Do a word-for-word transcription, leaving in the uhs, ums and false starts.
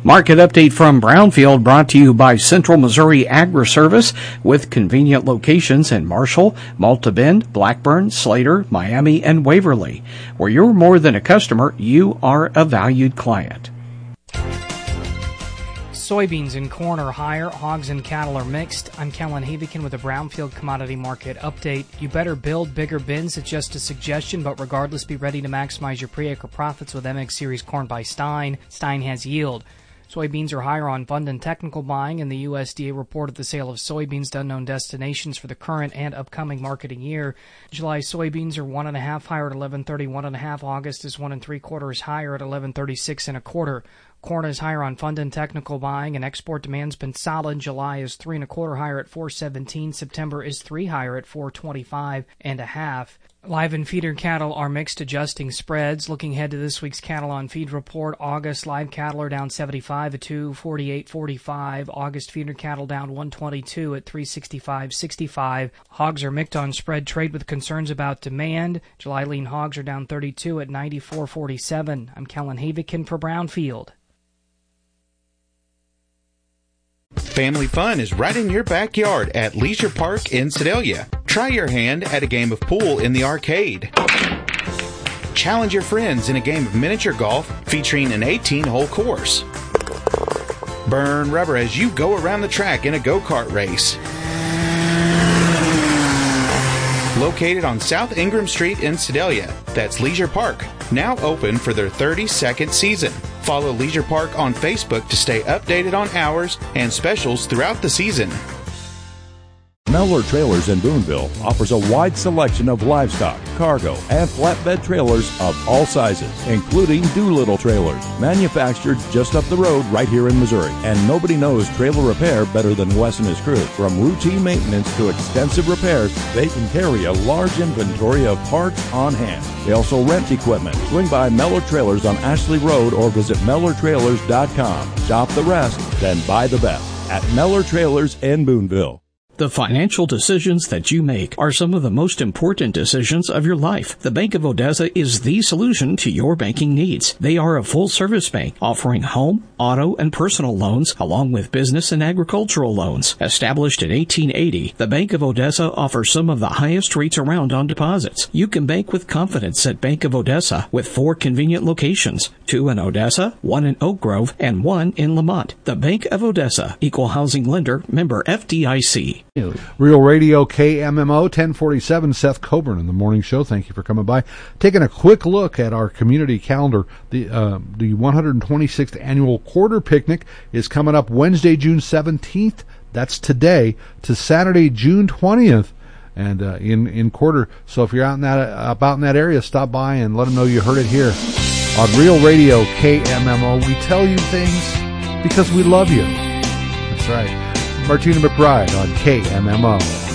Market update from Brownfield brought to you by Central Missouri Agri-Service with convenient locations in Marshall, Malta Bend, Blackburn, Slater, Miami, and Waverly. Where you're more than a customer, you are a valued client. Soybeans and corn are higher, hogs and cattle are mixed. I'm Kellen Havikin with a Brownfield Commodity Market Update. You better build bigger bins, it's just a suggestion, but regardless, be ready to maximize your pre-acre profits with M X Series corn by Stein. Stein has yield. Soybeans are higher on fund and technical buying, and the U S D A reported the sale of soybeans to unknown destinations for the current and upcoming marketing year. July soybeans are one and a half higher at eleven thirty-one and a half. August is one and three quarters higher at eleven thirty-six and a quarter. Corn is higher on fund and technical buying, and export demand's been solid. July is three and a quarter higher at four seventeen. September is three higher at four twenty-five and a half. Live and feeder cattle are mixed, adjusting spreads. Looking ahead to this week's cattle on feed report, August live cattle are down seventy-five at two forty-eight forty-five. August feeder cattle down one twenty-two at three sixty-five sixty-five. Hogs are mixed on spread trade with concerns about demand. July lean hogs are down thirty-two at ninety-four forty-seven. I'm Kellen Havikin for Brownfield. Family fun is right in your backyard at Leisure Park in Sedalia. Try your hand at a game of pool in the arcade. Challenge your friends in a game of miniature golf featuring an eighteen-hole course. Burn rubber as you go around the track in a go-kart race. Located on South Ingram Street in Sedalia, that's Leisure Park, now open for their thirty-second season. Follow Leisure Park on Facebook to stay updated on hours and specials throughout the season. Mellor Trailers in Boonville offers a wide selection of livestock, cargo, and flatbed trailers of all sizes, including Doolittle trailers, manufactured just up the road right here in Missouri. And nobody knows trailer repair better than Wes and his crew. From routine maintenance to extensive repairs, they can carry a large inventory of parts on hand. They also rent equipment. Swing by Mellor Trailers on Ashley Road or visit Mellor Trailers dot com. Shop the rest, then buy the best at Mellor Trailers in Boonville. The financial decisions that you make are some of the most important decisions of your life. The Bank of Odessa is the solution to your banking needs. They are a full-service bank offering home, auto, and personal loans along with business and agricultural loans. Established in eighteen eighty, the Bank of Odessa offers some of the highest rates around on deposits. You can bank with confidence at Bank of Odessa with four convenient locations, two in Odessa, one in Oak Grove, and one in Lamont. The Bank of Odessa, Equal Housing Lender, member F D I C. Real Radio K M M O ten forty-seven. Seth Coburn in the morning show. Thank you for coming by. Taking a quick look at our community calendar. The uh, the one hundred twenty-sixth annual quarter picnic is coming up Wednesday, June seventeenth. That's today to Saturday, June twentieth. And uh, in in quarter. So if you're out in that uh, about in that area, stop by and let them know you heard it here on Real Radio K M M O. We tell you things because we love you. That's right. Martina McBride on K M M O.